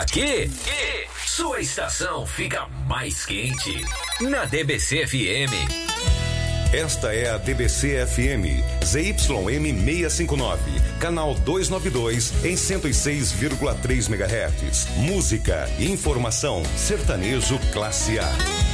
Aqui, sua estação fica mais quente. Na DBC FM. Esta é a DBC FM, ZYM 659, canal 292 em 106,3 MHz. Música e informação, sertanejo classe A.